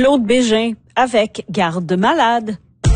Claude Bégin avec Garde malade.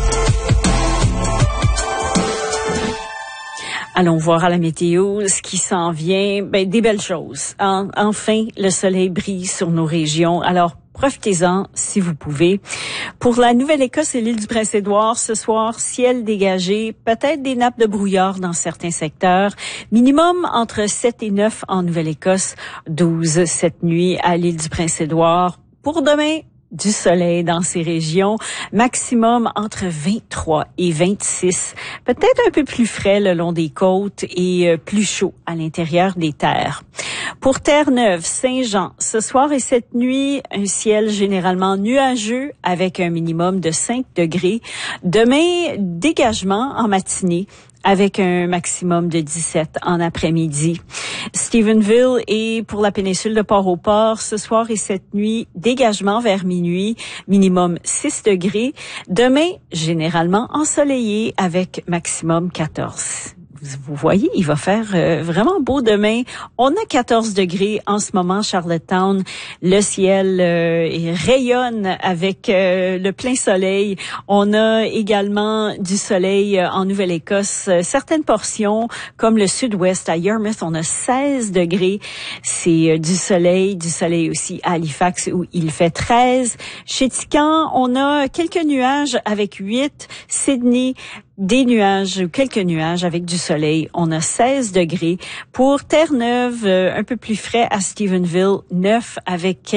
Allons voir à la météo ce qui s'en vient. Des belles choses. Enfin, le soleil brille sur nos régions. Alors, profitez-en si vous pouvez. Pour la Nouvelle-Écosse et l'île du Prince-Édouard, ce soir, ciel dégagé, peut-être des nappes de brouillard dans certains secteurs. Minimum entre 7 et 9 en Nouvelle-Écosse, 12 cette nuit à l'île du Prince-Édouard. Pour demain, du soleil dans ces régions, maximum entre 23 et 26, peut-être un peu plus frais le long des côtes et plus chaud à l'intérieur des terres. Pour Terre-Neuve, Saint-Jean, ce soir et cette nuit, un ciel généralement nuageux avec un minimum de 5 degrés. Demain, dégagement en matinée avec un maximum de 17 en après-midi. Stephenville et pour la péninsule de Port-au-Port, ce soir et cette nuit, dégagement vers minuit, minimum 6 degrés. Demain, généralement ensoleillé avec maximum 14. Vous voyez, il va faire vraiment beau demain. On a 14 degrés en ce moment, Charlottetown. Le ciel rayonne avec le plein soleil. On a également du soleil en Nouvelle-Écosse. Certaines portions, comme le sud-ouest à Yarmouth, on a 16 degrés. C'est du soleil aussi à Halifax où il fait 13. Chez Tican, on a quelques nuages avec 8. Sydney, quelques nuages avec du soleil. On a 16 degrés. Pour Terre-Neuve, un peu plus frais à Stephenville, 9 avec